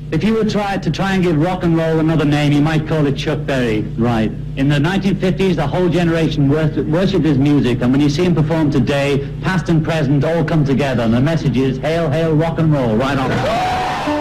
If you were to try and give rock and roll another name, you might call it Chuck Berry. Right. In the 1950s, the whole generation worshipped his music, and when you see him perform today, past and present all come together, and the message is, hail, hail, rock and roll, right on.